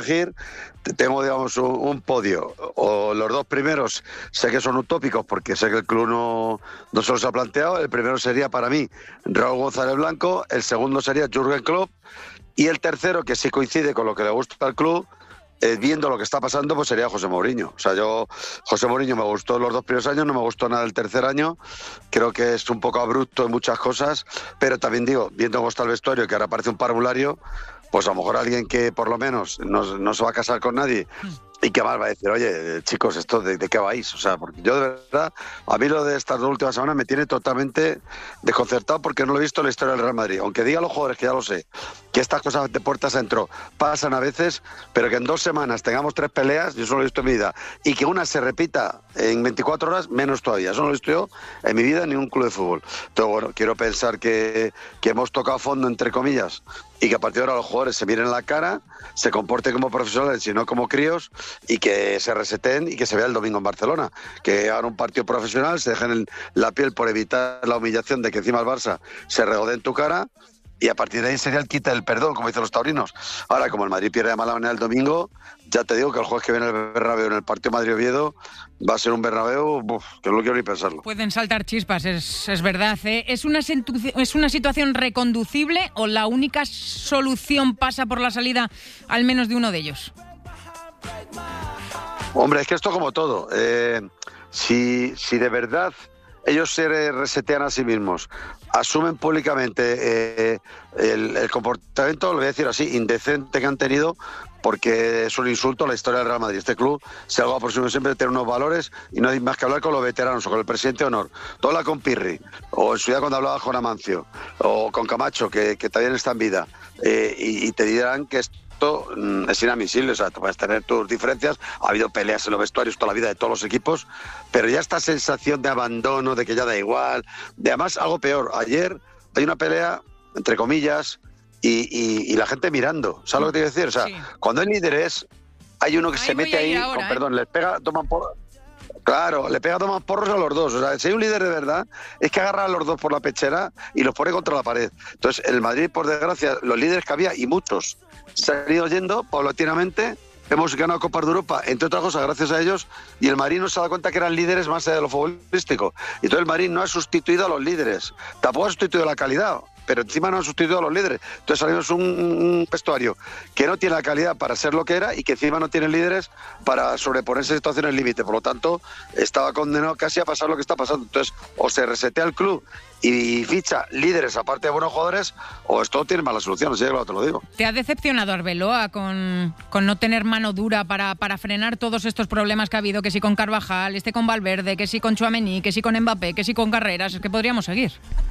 elegir, tengo, digamos, un podio. O los dos primeros sé que son utópicos porque sé que el club no se los ha planteado. El primero sería para mí Raúl González Blanco, el segundo sería Jürgen Klopp y el tercero, que sí coincide con lo que le gusta al club, viendo lo que está pasando, pues sería José Mourinho. O sea, José Mourinho me gustó los 2 primeros años, no me gustó nada el tercer año, creo que es un poco abrupto en muchas cosas, pero también digo, viendo cómo está el vestuario, que ahora parece un parvulario, pues a lo mejor alguien que por lo menos no se va a casar con nadie y que más va a decir, oye, chicos, ¿esto de qué vais? O sea, porque yo de verdad, a mí lo de estas 2 últimas semanas me tiene totalmente desconcertado porque no lo he visto en la historia del Real Madrid. Aunque diga a los jugadores, que ya lo sé, que estas cosas de puertas adentro pasan a veces, pero que en 2 semanas tengamos 3 peleas, yo eso no lo he visto en mi vida, y que una se repita en 24 horas, menos todavía. Eso no lo he visto yo en mi vida en ningún club de fútbol. Entonces, bueno, quiero pensar que hemos tocado fondo, entre comillas, y que a partir de ahora los jugadores se miren la cara, se comporten como profesionales y no como críos, y que se reseten y que se vea el domingo en Barcelona, que hagan un partido profesional, se dejen la piel por evitar la humillación de que encima el Barça se regodee en tu cara, y a partir de ahí sería el quita del perdón, como dicen los taurinos. Ahora, como el Madrid pierde de mala manera el domingo, ya te digo que el jueves que viene el Bernabéu, en el partido Madrid-Oviedo, va a ser un Bernabéu, que no quiero ni pensarlo. Pueden saltar chispas, es verdad, ¿eh? ¿Es una situación reconducible o la única solución pasa por la salida al menos de uno de ellos? Hombre, es que esto como todo. Si de verdad ellos se resetean a sí mismos, asumen públicamente el comportamiento, lo voy a decir así, indecente que han tenido, porque es un insulto a la historia del Real Madrid. Este club se ha por siempre de tener unos valores y no hay más que hablar con los veteranos o con el presidente de honor. Todo habla con Pirri, o en su día cuando hablaba con Amancio, o con Camacho, que también está en vida, y te dirán que esto es inadmisible. O sea, tú puedes tener tus diferencias, ha habido peleas en los vestuarios toda la vida de todos los equipos, pero ya esta sensación de abandono, de que ya da igual, de además algo peor, ayer hay una pelea, entre comillas, y la gente mirando, ¿sabes lo que te quiero decir? O sea, sí. Cuando hay líderes, hay uno que se mete ahí, ahora, con perdón, les pega, toman porros. Claro, le pega, toman porros a los dos. O sea, si hay un líder de verdad, es que agarra a los dos por la pechera y los pone contra la pared. Entonces, el Madrid, por desgracia, los líderes que había, y muchos, se han ido yendo paulatinamente. Hemos ganado Copas de Europa, entre otras cosas, gracias a ellos, y el Madrid no se ha dado cuenta que eran líderes más allá de lo futbolístico. Y entonces el Madrid no ha sustituido a los líderes, tampoco ha sustituido la calidad, pero encima no han sustituido a los líderes. Entonces salimos un vestuario que no tiene la calidad para ser lo que era y que encima no tiene líderes para sobreponerse a situaciones límite. Por lo tanto, estaba condenado casi a pasar lo que está pasando. Entonces, o se resetea el club y ficha líderes aparte de buenos jugadores, o esto tiene malas soluciones, ya te lo digo. ¿Te ha decepcionado Arbeloa con no tener mano dura para frenar todos estos problemas que ha habido, que si con Carvajal, con Valverde, que si con Tchouaméni, que si con Mbappé, que si con Carreras? Es que podríamos seguir.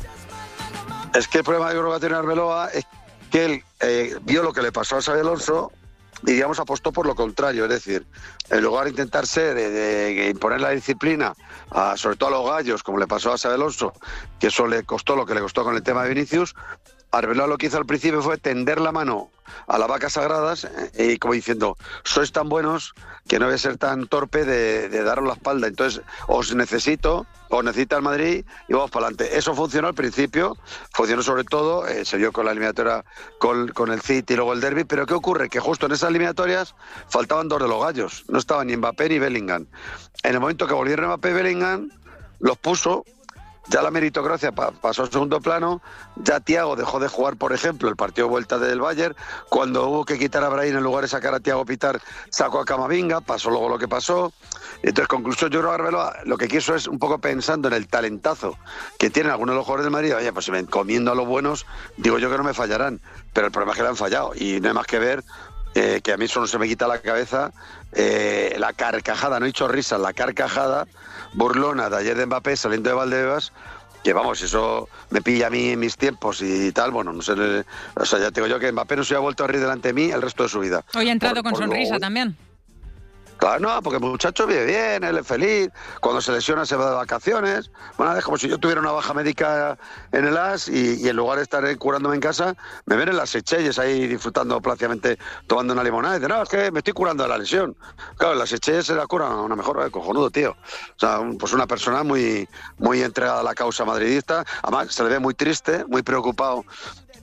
Es que el problema que creo que va a tener Arbeloa es que él vio lo que le pasó a Xabi Alonso y, digamos, apostó por lo contrario. Es decir, en lugar de intentar ser, de imponer la disciplina, sobre todo a los gallos, como le pasó a Xabi Alonso, que eso le costó lo que le costó con el tema de Vinicius, Arbeloa lo que hizo al principio fue tender la mano a las vacas sagradas y como diciendo, sois tan buenos que no voy a ser tan torpe de daros la espalda. Entonces, os necesita el Madrid y vamos para adelante. Eso funcionó al principio, funcionó sobre todo, se dio con la eliminatoria con el City y luego el Derby, pero ¿qué ocurre? Que justo en esas eliminatorias faltaban 2 de los gallos, no estaban ni Mbappé ni Bellingham. En el momento que volvieron Mbappé y Bellingham, los puso. Ya la meritocracia pasó a segundo plano, ya Thiago dejó de jugar, por ejemplo, el partido de vuelta del Bayern, cuando hubo que quitar a Brahim en lugar de sacar a Thiago Pitar, sacó a Camavinga, pasó luego lo que pasó. Entonces, conclusión, yo creo que Arbeloa lo que quiso es un poco pensando en el talentazo que tienen algunos de los jugadores del Madrid. Oye, pues si me encomiendo a los buenos, digo yo que no me fallarán, pero el problema es que le han fallado y no hay más que ver. Que a mí eso no se me quita la cabeza, la carcajada, no he dicho risas, la carcajada burlona de ayer de Mbappé saliendo de Valdebebas, que vamos, eso me pilla a mí en mis tiempos y tal, bueno, no sé, o sea, ya te digo yo que Mbappé no se ha vuelto a reír delante de mí el resto de su vida. Hoy ha entrado con sonrisa también. Claro, no, porque el muchacho vive bien, él es feliz, cuando se lesiona se va de vacaciones, bueno, es como si yo tuviera una baja médica en el AS y en lugar de estar curándome en casa, me ven en las Seychelles ahí disfrutando plácidamente, tomando una limonada, y dicen, no, es que me estoy curando de la lesión. Claro, en las Seychelles se la cura una mejor, cojonudo, tío. O sea, pues una persona muy, muy entregada a la causa madridista, además se le ve muy triste, muy preocupado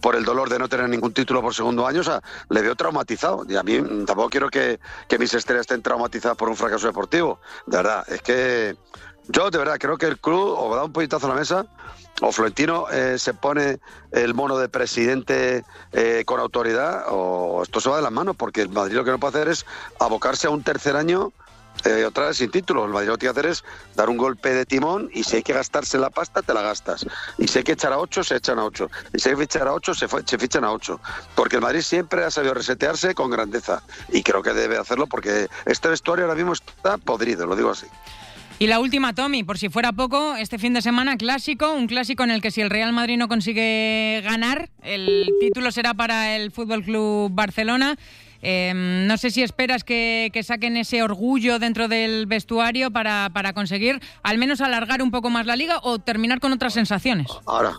por el dolor de no tener ningún título por segundo año, o sea, le veo traumatizado. Y a mí tampoco quiero que mis estrellas estén traumatizadas por un fracaso deportivo. De verdad, es que yo de verdad creo que el club o da un puñetazo a la mesa o Florentino se pone el mono de presidente con autoridad, o esto se va de las manos, porque el Madrid lo que no puede hacer es abocarse a un tercer año otra vez sin título. El Madrid lo que tiene que hacer es dar un golpe de timón, y si hay que gastarse la pasta, te la gastas. Y si hay que echar a 8, se echan a 8. Y si hay que fichar a 8, se fichan a 8. Porque el Madrid siempre ha sabido resetearse con grandeza. Y creo que debe hacerlo, porque este vestuario ahora mismo está podrido, lo digo así. Y la última, Tommy, por si fuera poco, este fin de semana un clásico en el que si el Real Madrid no consigue ganar, el título será para el Fútbol Club Barcelona. No sé si esperas que saquen ese orgullo dentro del vestuario para conseguir al menos alargar un poco más la liga o terminar con otras sensaciones. Ahora,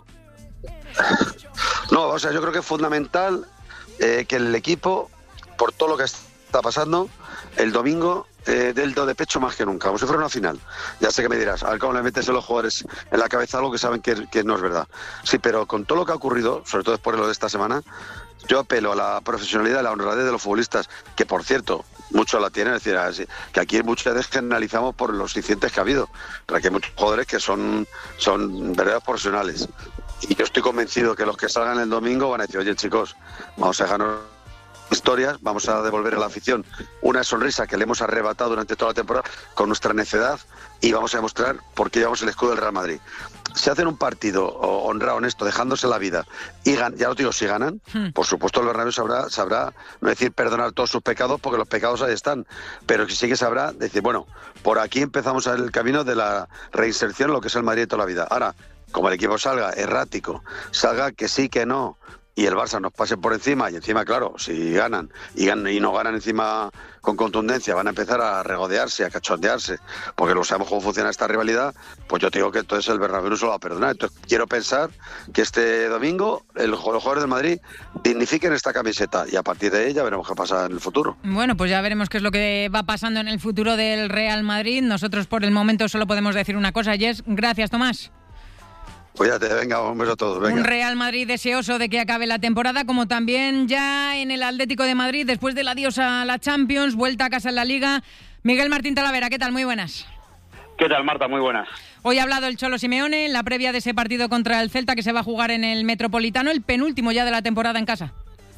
no, o sea, yo creo que es fundamental que el equipo, por todo lo que está pasando, el domingo del do de pecho más que nunca, como si fuera una final. Ya sé que me dirás, a ver cómo le metes a los jugadores en la cabeza algo que saben que no es verdad. Sí, pero con todo lo que ha ocurrido, sobre todo después de lo de esta semana, yo apelo a la profesionalidad y la honradez de los futbolistas, que por cierto, muchos la tienen, es decir, que aquí muchas veces generalizamos por los incidentes que ha habido, pero aquí hay muchos jugadores que son verdaderos profesionales. Y yo estoy convencido que los que salgan el domingo van a decir, oye chicos, vamos a dejarnos historias, vamos a devolver a la afición una sonrisa que le hemos arrebatado durante toda la temporada con nuestra necedad, y vamos a demostrar por qué llevamos el escudo del Real Madrid. Si hacen un partido honrado, honesto, dejándose la vida, y ya lo digo, si ganan, por supuesto el Bernabéu sabrá no decir perdonar todos sus pecados, porque los pecados ahí están, pero que sí que sabrá decir, bueno, por aquí empezamos el camino de la reinserción en lo que es el Madrid de toda la vida. Ahora, como el equipo salga errático, salga que sí, que no, y el Barça nos pase por encima, y encima, claro, si ganan y no ganan encima con contundencia, van a empezar a regodearse, a cachondearse, porque no sabemos cómo funciona esta rivalidad, pues yo te digo que entonces el Bernabéu no se lo va a perdonar. Entonces quiero pensar que este domingo los jugadores del Madrid dignifiquen esta camiseta, y a partir de ella veremos qué pasa en el futuro. Bueno, pues ya veremos qué es lo que va pasando en el futuro del Real Madrid. Nosotros por el momento solo podemos decir una cosa, y es gracias, Tomás. Cuídate, venga, un beso a todos. Venga. Un Real Madrid deseoso de que acabe la temporada, como también ya en el Atlético de Madrid, después del adiós a la Champions, vuelta a casa en la Liga. Miguel Martín Talavera, ¿qué tal? Muy buenas. ¿Qué tal, Marta? Muy buenas. Hoy ha hablado el Cholo Simeone en la previa de ese partido contra el Celta que se va a jugar en el Metropolitano, el penúltimo ya de la temporada en casa.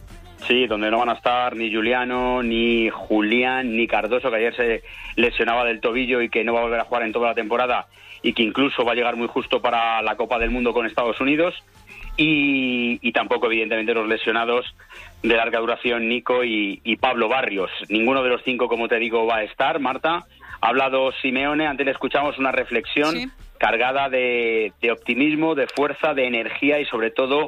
Sí, donde no van a estar ni Juliano, ni Julián, ni Cardoso, que ayer se lesionaba del tobillo y que no va a volver a jugar en toda la temporada, y que incluso va a llegar muy justo para la Copa del Mundo con Estados Unidos, y tampoco, evidentemente, los lesionados de larga duración, Nico y Pablo Barrios. Ninguno de los cinco, como te digo, va a estar, Marta. Ha hablado Simeone, antes le escuchamos una reflexión cargada de optimismo, de fuerza, de energía y sobre todo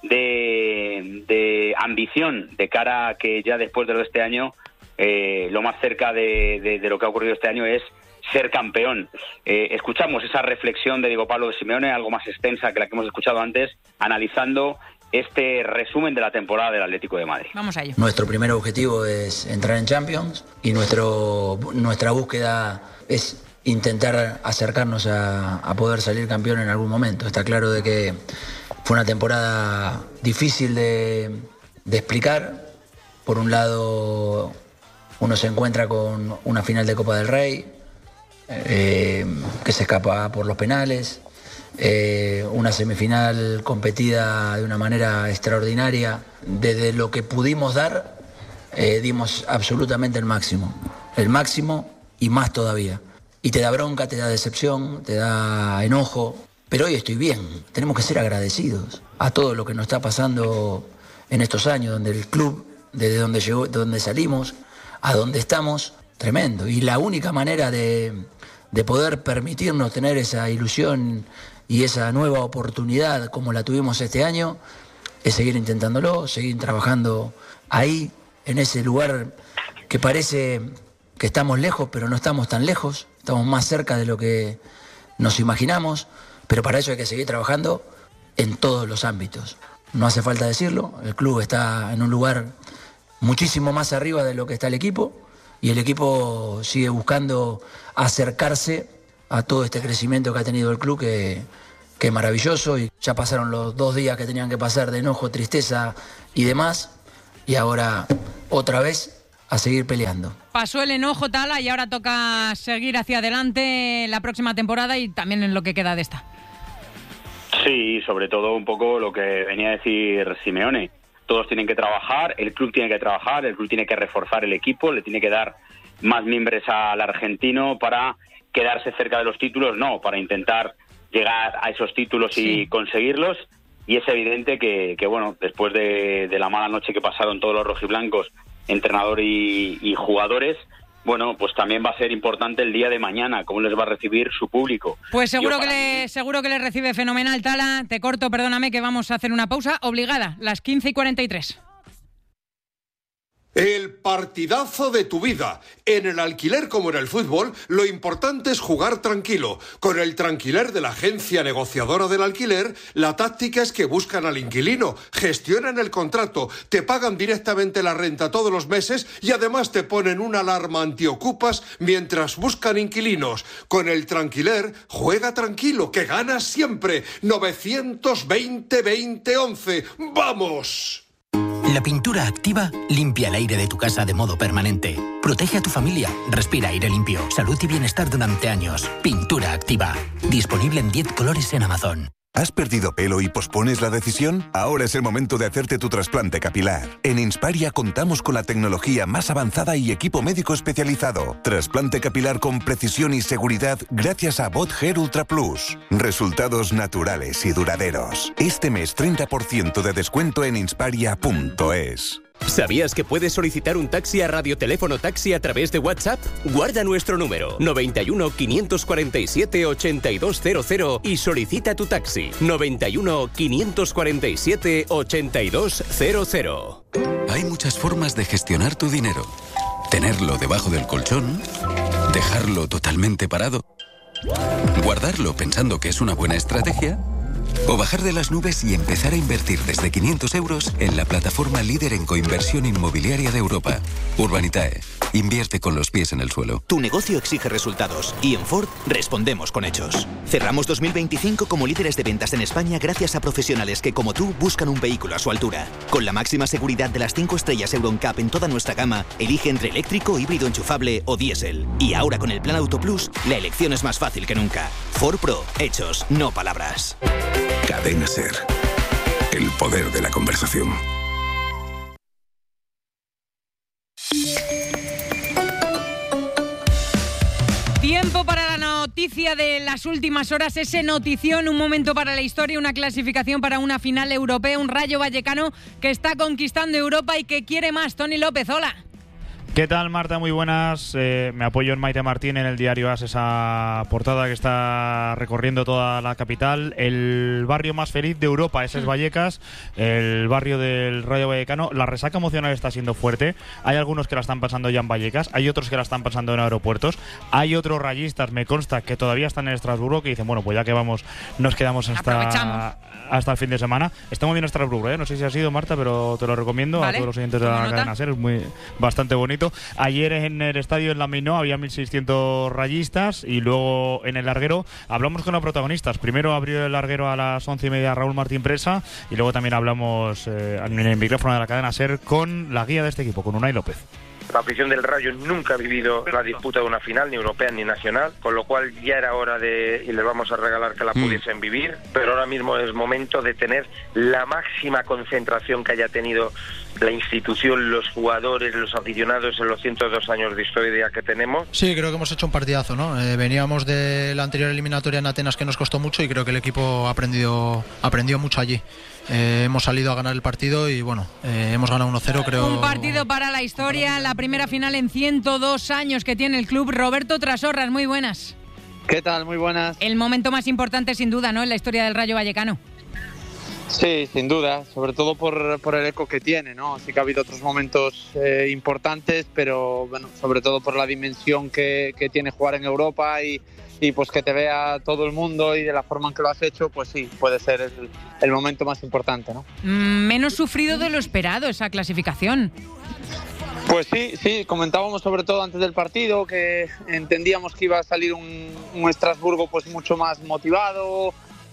de ambición de cara a que ya después de lo de este año, lo más cerca de lo que ha ocurrido este año es ser campeón. Escuchamos esa reflexión de Diego Pablo Simeone, algo más extensa que la que hemos escuchado antes, analizando este resumen de la temporada del Atlético de Madrid. Vamos a ello. Nuestro primer objetivo es entrar en Champions, y nuestra búsqueda es intentar acercarnos a poder salir campeón en algún momento. Está claro de que fue una temporada difícil de explicar. Por un lado, uno se encuentra con una final de Copa del Rey, que se escapa por los penales, una semifinal competida de una manera extraordinaria. Desde lo que pudimos dar, dimos absolutamente el máximo y más todavía. Y te da bronca, te da decepción, te da enojo, pero hoy estoy bien. Tenemos que ser agradecidos a todo lo que nos está pasando en estos años, donde el club, desde donde llegó, donde salimos, a donde estamos, tremendo. Y la única manera de poder permitirnos tener esa ilusión y esa nueva oportunidad como la tuvimos este año es seguir intentándolo, seguir trabajando ahí, en ese lugar que parece que estamos lejos, pero no estamos tan lejos, estamos más cerca de lo que nos imaginamos, pero para eso hay que seguir trabajando en todos los ámbitos. No hace falta decirlo, el club está en un lugar muchísimo más arriba de lo que está el equipo, y el equipo sigue buscando acercarse a todo este crecimiento que ha tenido el club, que que es maravilloso, y ya pasaron los 2 días que tenían que pasar de enojo, tristeza y demás, y ahora otra vez a seguir peleando. Pasó el enojo, Tala, y ahora toca seguir hacia adelante la próxima temporada y también en lo que queda de esta. Sí, sobre todo un poco lo que venía a decir Simeone. Todos tienen que trabajar, el club tiene que trabajar, el club tiene que reforzar el equipo, le tiene que dar más mimbres al argentino para quedarse cerca de los títulos, no, para intentar llegar a esos títulos y conseguirlos. Y es evidente que bueno, después de la mala noche que pasaron todos los rojiblancos, entrenador y jugadores, bueno, pues también va a ser importante el día de mañana, cómo les va a recibir su público. Pues seguro que le recibe fenomenal, Tala. Te corto, perdóname, que vamos a hacer una pausa obligada, las 15:43. El partidazo de tu vida. En el alquiler como en el fútbol, lo importante es jugar tranquilo. Con el Tranquiler de la agencia negociadora del alquiler, la táctica es que buscan al inquilino, gestionan el contrato, te pagan directamente la renta todos los meses y además te ponen una alarma antiocupas mientras buscan inquilinos. Con el Tranquiler, juega tranquilo, que ganas siempre. 920-2011. ¡Vamos! La pintura activa limpia el aire de tu casa de modo permanente. Protege a tu familia. Respira aire limpio. Salud y bienestar durante años. Pintura activa. Disponible en 10 colores en Amazon. ¿Has perdido pelo y pospones la decisión? Ahora es el momento de hacerte tu trasplante capilar. En Insparia contamos con la tecnología más avanzada y equipo médico especializado. Trasplante capilar con precisión y seguridad gracias a BotHair Ultra Plus. Resultados naturales y duraderos. Este mes 30% de descuento en insparia.es. ¿Sabías que puedes solicitar un taxi a Radioteléfono Taxi a través de WhatsApp? Guarda nuestro número 91 547 8200 y solicita tu taxi 91 547 8200. Hay muchas formas de gestionar tu dinero. Tenerlo debajo del colchón, dejarlo totalmente parado, guardarlo pensando que es una buena estrategia, o bajar de las nubes y empezar a invertir desde 500 euros en la plataforma líder en coinversión inmobiliaria de Europa. Urbanitae. Invierte con los pies en el suelo. Tu negocio exige resultados y en Ford respondemos con hechos. Cerramos 2025 como líderes de ventas en España gracias a profesionales que, como tú, buscan un vehículo a su altura. Con la máxima seguridad de las 5 estrellas Euro NCAP en toda nuestra gama, elige entre eléctrico, híbrido enchufable o diésel. Y ahora con el Plan Auto Plus, la elección es más fácil que nunca. Ford Pro. Hechos, no palabras. Cadena SER. El poder de la conversación. Tiempo para la noticia de las últimas horas, ese notición, un momento para la historia, una clasificación para una final europea, un Rayo Vallecano que está conquistando Europa y que quiere más. Tony López, hola. ¿Qué tal, Marta? Muy buenas. Me apoyo en Maite Martín en el diario AS, esa portada que está recorriendo toda la capital. El barrio más feliz de Europa, ese es Vallecas, el barrio del Rayo Vallecano. La resaca emocional está siendo fuerte. Hay algunos que la están pasando ya en Vallecas, hay otros que la están pasando en aeropuertos. Hay otros rayistas, me consta, que todavía están en Estrasburgo, que dicen, bueno, pues ya que vamos, nos quedamos hasta el fin de semana. Está muy bien Estrasburgo, no sé si ha sido, Marta, pero te lo recomiendo, ¿vale? A todos los oyentes de la cadena SER, es bastante bonito. Ayer en el estadio en la Mainó había 1.600 rayistas y luego en el larguero hablamos con los protagonistas. Primero abrió el larguero a las 11:30 Raúl Martín Presa y luego también hablamos en el micrófono de la cadena SER con la guía de este equipo, con Unai López. La afición del Rayo nunca ha vivido la disputa de una final, ni europea ni nacional, con lo cual ya era hora y les vamos a regalar que la pudiesen vivir, pero ahora mismo es momento de tener la máxima concentración que haya tenido la institución, los jugadores, los aficionados en los 102 años de historia que tenemos. Sí, creo que hemos hecho un partidazo, ¿no? Veníamos de la anterior eliminatoria en Atenas que nos costó mucho y creo que el equipo aprendió mucho allí. Hemos salido a ganar el partido y bueno, hemos ganado 1-0, creo. Un partido para la historia, la primera final en 102 años que tiene el club. Roberto Trasorras, muy buenas. ¿Qué tal? Muy buenas. El momento más importante sin duda, ¿no?, en la historia del Rayo Vallecano. Sí, sin duda, sobre todo por el eco que tiene, ¿no? Sí que ha habido otros momentos importantes, pero bueno, sobre todo por la dimensión que tiene jugar en Europa y pues que te vea todo el mundo y de la forma en que lo has hecho, pues sí, puede ser el momento más importante, ¿no? Menos sufrido de lo esperado esa clasificación. Pues sí, comentábamos sobre todo antes del partido que entendíamos que iba a salir un Estrasburgo pues mucho más motivado,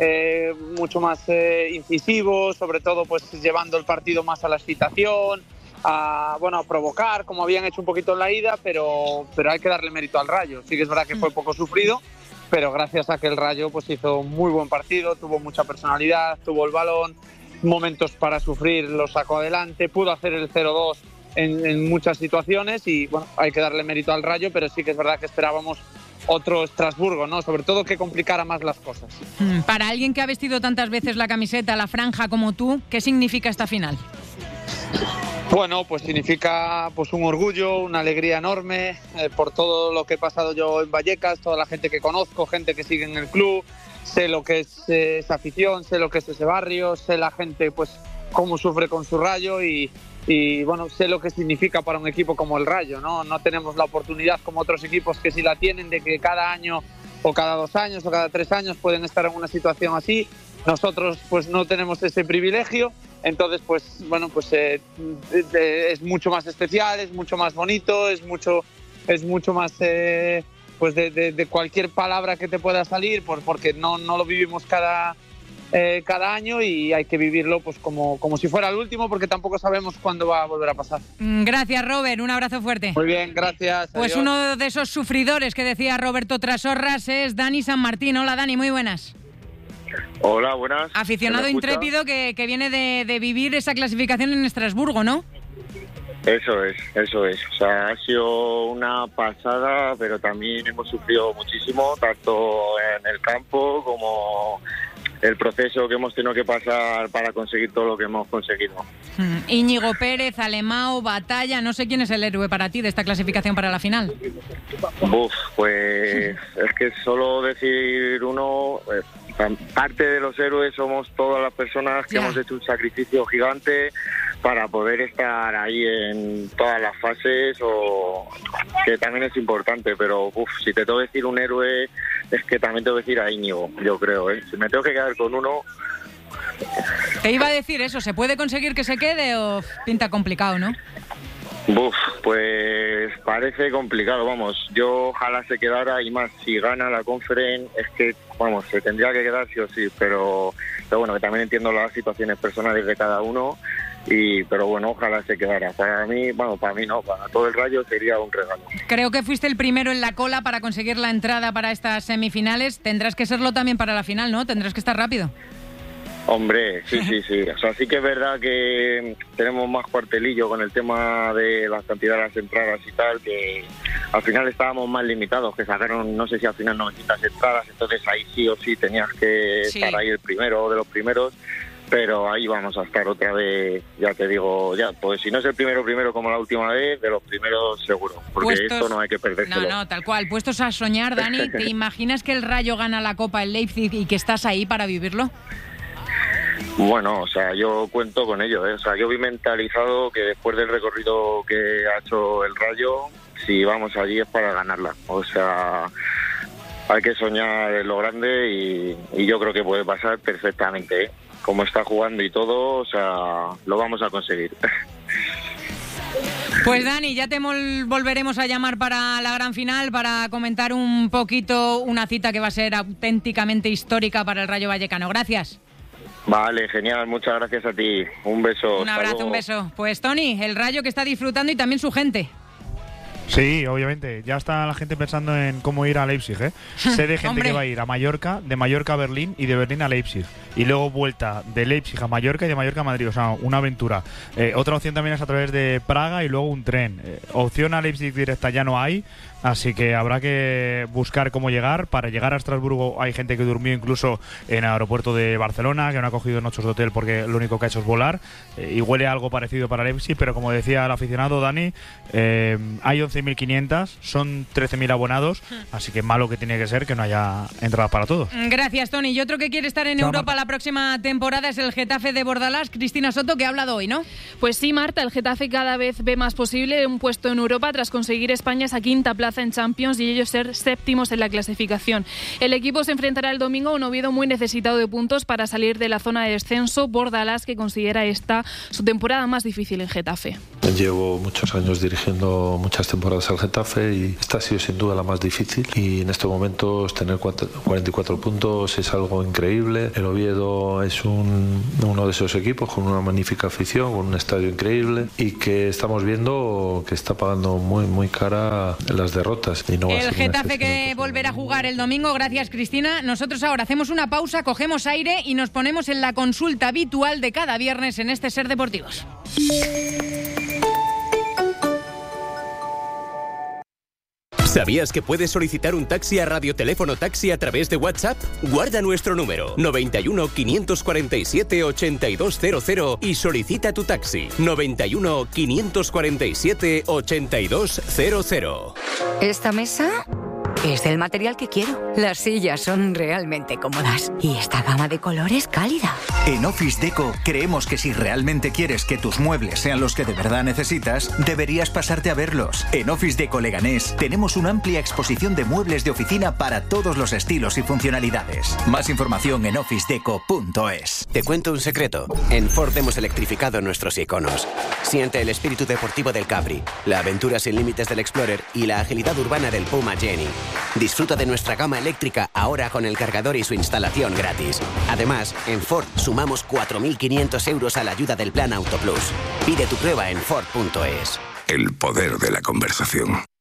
mucho más incisivos, sobre todo pues llevando el partido más a la excitación, a provocar, como habían hecho un poquito en la ida, pero hay que darle mérito al Rayo. Sí que es verdad que fue poco sufrido, pero gracias a que el Rayo pues hizo muy buen partido, tuvo mucha personalidad, tuvo el balón, momentos para sufrir, lo sacó adelante, pudo hacer el 0-2 en muchas situaciones y bueno, hay que darle mérito al Rayo, pero sí que es verdad que esperábamos otro Estrasburgo, ¿no? Sobre todo que complicara más las cosas. Para alguien que ha vestido tantas veces la camiseta, la franja como tú, ¿qué significa esta final? Bueno, pues significa pues un orgullo, una alegría enorme por todo lo que he pasado yo en Vallecas, toda la gente que conozco, gente que sigue en el club, sé lo que es esa afición, sé lo que es ese barrio, sé la gente pues cómo sufre con su Rayo y bueno, sé lo que significa para un equipo como el Rayo, ¿no? No tenemos la oportunidad como otros equipos que sí la tienen de que cada año o cada 2 años o cada 3 años pueden estar en una situación así. Nosotros pues no tenemos ese privilegio, entonces pues bueno, pues es mucho más especial, es mucho más bonito, es mucho más pues de cualquier palabra que te pueda salir, porque no lo vivimos cada año y hay que vivirlo pues como si fuera el último, porque tampoco sabemos cuándo va a volver a pasar. Gracias, Robert, un abrazo fuerte. Muy bien, gracias. Pues adiós. uno de esos sufridores que decía Roberto Trasorras es Dani San Martín. Hola, Dani, muy buenas. Hola, buenas. Aficionado intrépido que viene de vivir esa clasificación en Estrasburgo, ¿no? Eso es. O sea, ha sido una pasada, pero también hemos sufrido muchísimo, tanto en el campo como el proceso que hemos tenido que pasar para conseguir todo lo que hemos conseguido. Íñigo Pérez, Alemão, Batalla, no sé quién es el héroe para ti de esta clasificación para la final. Pues es que solo decir uno, parte de los héroes somos todas las personas que hemos hecho un sacrificio gigante para poder estar ahí en todas las fases, o que también es importante, pero si te tengo que decir un héroe, es que también tengo que decir a Íñigo, yo creo, Si me tengo que quedar con uno... Te iba a decir eso, ¿se puede conseguir que se quede o pinta complicado, no? Pues parece complicado, vamos, yo ojalá se quedara, y más si gana la Conference, es que, vamos, se tendría que quedar sí o sí, pero bueno, que también entiendo las situaciones personales de cada uno, pero bueno, ojalá se quedara. Para mí no, para todo el Rayo sería un regalo. Creo que fuiste el primero en la cola para conseguir la entrada para estas semifinales, tendrás que serlo también para la final, ¿no? Tendrás que estar rápido. Hombre, sí. O sea, sí que es verdad que tenemos más cuartelillo con el tema de las cantidades de las entradas y tal, que al final estábamos más limitados, que sacaron, no sé si al final 900 entradas, entonces ahí sí o sí tenías que estar ahí el primero de los primeros, pero ahí vamos a estar otra vez, ya te digo, pues si no es el primero como la última vez, de los primeros seguro, porque esto no hay que perdérselo. No, tal cual. Puestos a soñar, Dani, ¿te imaginas que el Rayo gana la Copa en Leipzig y que estás ahí para vivirlo? Bueno, o sea, yo cuento con ello, O sea, yo vi mentalizado que después del recorrido que ha hecho el Rayo, si vamos allí es para ganarla. O sea, hay que soñar en lo grande y yo creo que puede pasar perfectamente, Como está jugando y todo, o sea, lo vamos a conseguir. Pues Dani, ya te volveremos a llamar para la gran final para comentar un poquito una cita que va a ser auténticamente histórica para el Rayo Vallecano. Gracias. Vale, genial, muchas gracias a ti. Un beso. Un abrazo, un beso. Pues Tony, el Rayo que está disfrutando y también su gente. Sí, obviamente. Ya está la gente pensando en cómo ir a Leipzig, Sé de gente que va a ir a Mallorca, de Mallorca a Berlín y de Berlín a Leipzig. Y luego vuelta de Leipzig a Mallorca y de Mallorca a Madrid. O sea, una aventura. Otra opción también es a través de Praga y luego un tren. Opción a Leipzig directa ya no hay. Así que habrá que buscar cómo llegar. Para llegar a Estrasburgo hay gente que durmió incluso en el aeropuerto de Barcelona, que no ha cogido noches de hotel porque lo único que ha hecho es volar. Y huele algo parecido para Leipzig, pero como decía el aficionado Dani, hay 11.500, son 13.000 abonados, así que malo que tiene que ser que no haya entradas para todos. Gracias, Tony. Y otro que quiere estar en Europa la próxima temporada es el Getafe de Bordalás. Cristina Soto, que ha hablado hoy, ¿no? Pues sí, Marta, el Getafe cada vez ve más posible un puesto en Europa tras conseguir España esa quinta plaza en Champions y ellos ser séptimos en la clasificación. El equipo se enfrentará el domingo a un Oviedo muy necesitado de puntos para salir de la zona de descenso. Bordalás, que considera esta su temporada más difícil en Getafe. Llevo muchos años dirigiendo muchas temporadas al Getafe y esta ha sido sin duda la más difícil, y en estos momentos tener 44 puntos es algo increíble. El Oviedo es uno de esos equipos con una magnífica afición, con un estadio increíble, y que estamos viendo que está pagando muy cara las derrotas. Y no va a ser el Getafe que volverá a jugar el domingo. Gracias, Cristina. Nosotros ahora hacemos una pausa, cogemos aire y nos ponemos en la consulta habitual de cada viernes en este Ser Deportivos. ¿Sabías que puedes solicitar un taxi a Radioteléfono Taxi a través de WhatsApp? Guarda nuestro número 91 547 8200 y solicita tu taxi 91 547 8200. Esta mesa es del material que quiero. Las sillas son realmente cómodas y esta gama de colores cálida. En Office Deco creemos que si realmente quieres que tus muebles sean los que de verdad necesitas, deberías pasarte a verlos. En Office Deco Leganés tenemos una amplia exposición de muebles de oficina para todos los estilos y funcionalidades. Más información en officedeco.es. Te cuento un secreto. En Ford hemos electrificado nuestros iconos. Siente el espíritu deportivo del Capri, la aventura sin límites del Explorer y la agilidad urbana del Puma Jenny. Disfruta de nuestra gama eléctrica ahora con el cargador y su instalación gratis. Además, en Ford sumamos 4.500 euros a la ayuda del Plan Auto Plus. Pide tu prueba en Ford.es. El poder de la conversación.